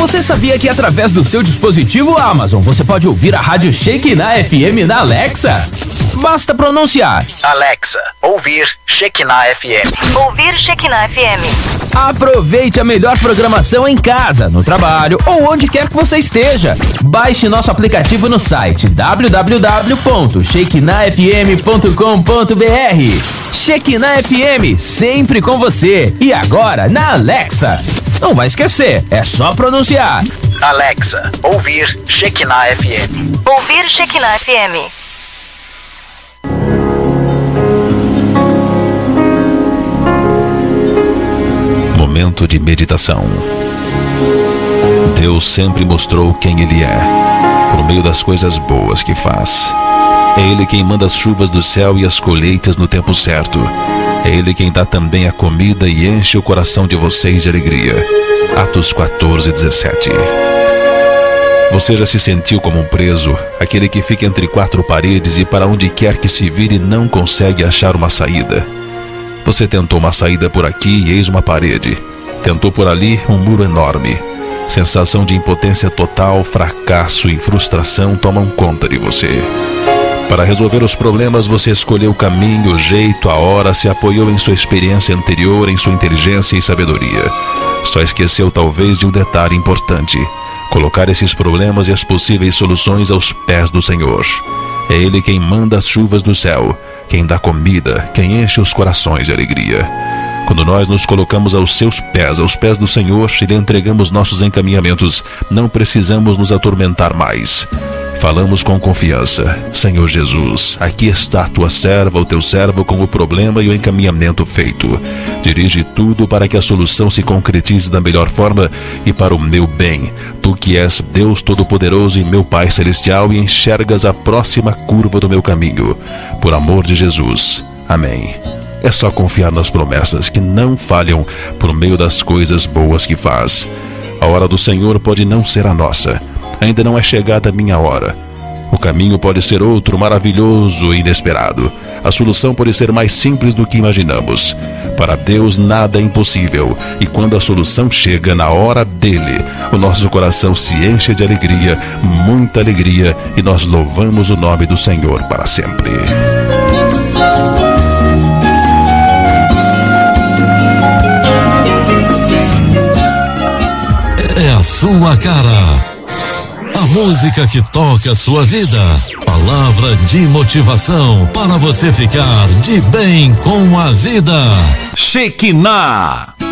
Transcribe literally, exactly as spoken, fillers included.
Você sabia que através do seu dispositivo Amazon você pode ouvir a rádio Shekinah F M na Alexa? Basta pronunciar: Alexa, ouvir Shekinah F M. Ouvir Shekinah F M. Aproveite a melhor programação em casa, no trabalho ou onde quer que você esteja. Baixe nosso aplicativo no site w w w ponto shekinah f m ponto com ponto b r. Shekinah F M, sempre com você. E agora na Alexa. Não vai esquecer, é só pronunciar: Alexa, ouvir Shekinah F M. Ouvir Shekinah F M. Momento de meditação. Deus sempre mostrou quem Ele é, por meio das coisas boas que faz. É Ele quem manda as chuvas do céu e as colheitas no tempo certo. É Ele quem dá também a comida e enche o coração de vocês de alegria. Atos quatorze, dezessete. Você já se sentiu como um preso, aquele que fica entre quatro paredes e para onde quer que se vire não consegue achar uma saída? Você tentou uma saída por aqui e eis uma parede. Tentou por ali um muro enorme. Sensação de impotência total, fracasso e frustração tomam conta de você. Para resolver os problemas, você escolheu o caminho, o jeito, a hora, se apoiou em sua experiência anterior, em sua inteligência e sabedoria. Só esqueceu talvez de um detalhe importante: colocar esses problemas e as possíveis soluções aos pés do Senhor. É Ele quem manda as chuvas do céu, quem dá comida, quem enche os corações de alegria. Quando nós nos colocamos aos seus pés, aos pés do Senhor, e lhe entregamos nossos encaminhamentos, não precisamos nos atormentar mais. Falamos com confiança: Senhor Jesus, aqui está a tua serva, o teu servo, com o problema e o encaminhamento feito. Dirige tudo para que a solução se concretize da melhor forma e para o meu bem. Tu que és Deus Todo-Poderoso e meu Pai Celestial, e enxergas a próxima curva do meu caminho. Por amor de Jesus. Amém. É só confiar nas promessas que não falham por meio das coisas boas que faz. A hora do Senhor pode não ser a nossa. Ainda não é chegada a minha hora. O caminho pode ser outro, maravilhoso e inesperado. A solução pode ser mais simples do que imaginamos. Para Deus nada é impossível. E quando a solução chega na hora dele, o nosso coração se enche de alegria, muita alegria, e nós louvamos o nome do Senhor para sempre. É a sua cara. A música que toca a sua vida. Palavra de motivação para você ficar de bem com a vida. Shekinah.